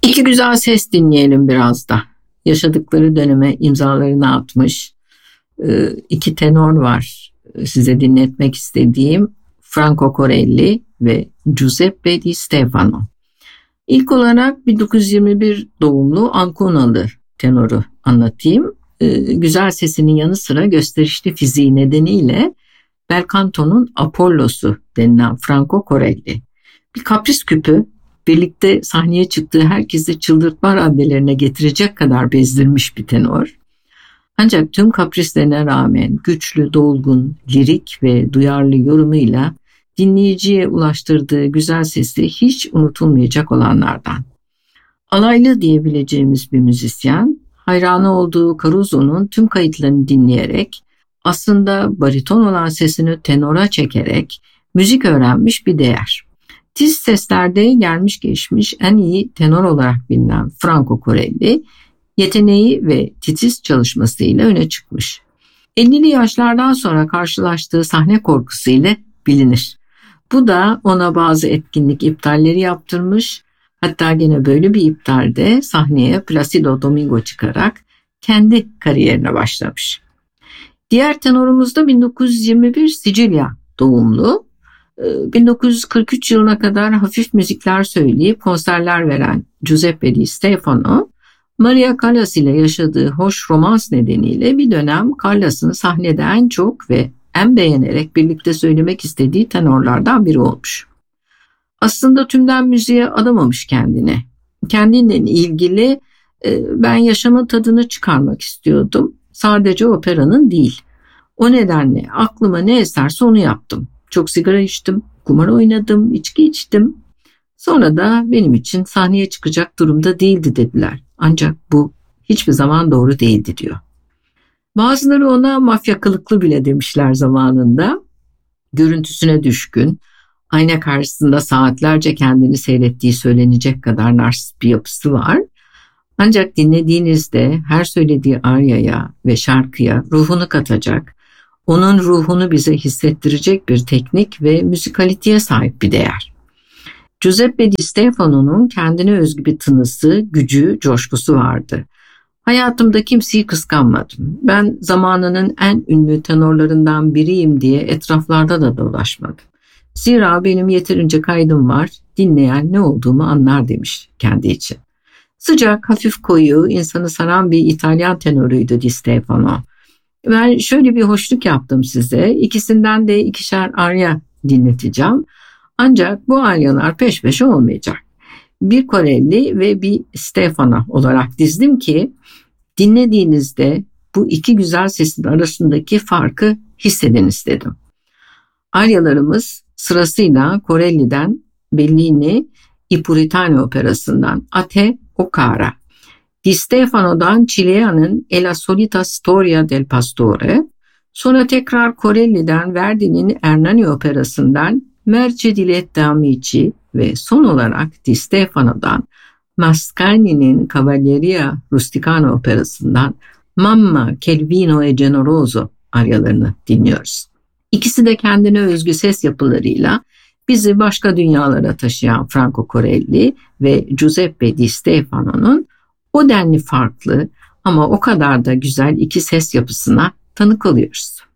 İki güzel ses dinleyelim biraz da. Yaşadıkları döneme imzalarını atmış iki tenor var size dinletmek istediğim. Franco Corelli ve Giuseppe Di Stefano. İlk olarak 1921 doğumlu Anconalı tenoru anlatayım. Güzel sesinin yanı sıra gösterişli fiziği nedeniyle bel canto'nun Apollo'su denilen Franco Corelli. Bir kapris küpü, birlikte sahneye çıktığı herkesi çıldırtma raddelerine getirecek kadar bezdirmiş bir tenor. Ancak tüm kaprislerine rağmen güçlü, dolgun, lirik ve duyarlı yorumuyla dinleyiciye ulaştırdığı güzel sesi hiç unutulmayacak olanlardan. Alaylı diyebileceğimiz bir müzisyen, hayranı olduğu Caruso'nun tüm kayıtlarını dinleyerek, aslında bariton olan sesini tenora çekerek müzik öğrenmiş bir değer. Tiz seslerde gelmiş geçmiş en iyi tenor olarak bilinen Franco Corelli, yeteneği ve titiz çalışmasıyla öne çıkmış. 50'li yaşlardan sonra karşılaştığı sahne korkusu ile bilinir. Bu da ona bazı etkinlik iptalleri yaptırmış, hatta gene böyle bir iptalde sahneye Placido Domingo çıkarak kendi kariyerine başlamış. Diğer tenorumuz da 1921 Sicilya doğumlu. 1943 yılına kadar hafif müzikler söyleyip konserler veren Giuseppe Di Stefano, Maria Callas ile yaşadığı hoş romans nedeniyle bir dönem Callas'ın sahnede en çok ve en beğenerek birlikte söylemek istediği tenorlardan biri olmuş. Aslında tümden müziğe adamamış kendine. Kendinle ilgili ben yaşamın tadını çıkarmak istiyordum. Sadece operanın değil. O nedenle aklıma ne eserse onu yaptım. Çok sigara içtim, kumar oynadım, içki içtim. Sonra da benim için sahneye çıkacak durumda değildi dediler. Ancak bu hiçbir zaman doğru değildi diyor. Bazıları ona mafya kılıklı bile demişler zamanında. Görüntüsüne düşkün, ayna karşısında saatlerce kendini seyrettiği söylenecek kadar narsist bir yapısı var. Ancak dinlediğinizde her söylediği aryaya ve şarkıya ruhunu katacak, onun ruhunu bize hissettirecek bir teknik ve müzikaliteye sahip bir değer. Giuseppe Di Stefano'nun kendine özgü bir tınısı, gücü, coşkusu vardı. Hayatımda kimseyi kıskanmadım. Ben zamanının en ünlü tenorlarından biriyim diye etraflarda da dolaşmadım. Zira benim yeterince kaydım var, dinleyen ne olduğumu anlar demiş kendi için. Sıcak, hafif koyu, insanı saran bir İtalyan tenoruydu Di Stefano. Ben şöyle bir hoşluk yaptım size. İkisinden de ikişer arya dinleteceğim. Ancak bu aryalar peş peşe olmayacak. Bir Corelli ve bir Stefano olarak dizdim ki dinlediğinizde bu iki güzel sesin arasındaki farkı hissedin istedim. Aryalarımız sırasıyla Corelli'den Bellini I Puritani operasından A te o cara, Di Stefano'dan Cilea'nın E la solita storia del pastore, sonra tekrar Corelli'den Verdi'nin Ernani operasından Merci dilette amici ve son olarak Di Stefano'dan Mascagni'nin Cavalleria Rusticana operasından Mamma che vino è generoso aryalarını dinliyoruz. İkisi de kendine özgü ses yapılarıyla bizi başka dünyalara taşıyan Franco Corelli ve Giuseppe Di Stefano'nun o denli farklı ama o kadar da güzel iki ses yapısına tanık oluyoruz.